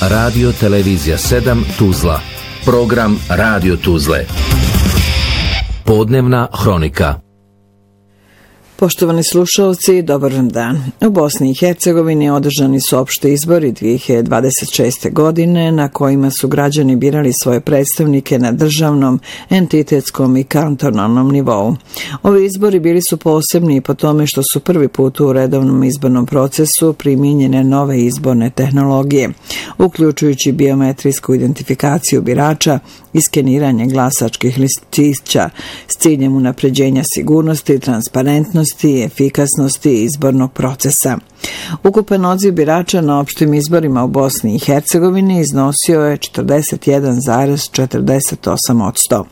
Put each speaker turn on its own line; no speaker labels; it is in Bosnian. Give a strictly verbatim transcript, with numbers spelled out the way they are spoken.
Radio Televizija sedam Tuzla. Program Radio Tuzle. Podnevna hronika.
Poštovani slušalci, dobar vam dan. U Bosni i Hercegovini održani su opšti izbori dvije hiljade dvadeset šeste. godine na kojima su građani birali svoje predstavnike na državnom, entitetskom i kantonalnom nivou. Ovi izbori bili su posebni i po tome što su prvi put u redovnom izbornom procesu primijenjene nove izborne tehnologije, uključujući biometrijsku identifikaciju birača i skeniranje glasačkih listića s ciljem unapređenja sigurnosti, transparentnosti i efikasnosti izbornog procesa. Ukupan odziv birača na opštim izborima u Bosni i Hercegovini iznosio je četrdeset jedan zarez četrdeset osam posto.